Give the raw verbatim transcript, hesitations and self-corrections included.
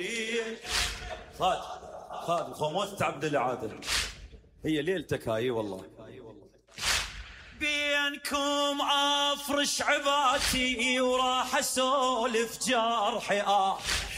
خالد خالد خموسة عبد العادل، هي ليلتك هاي والله. بينكم افرش عباتي وراح اسولف جرحي، آه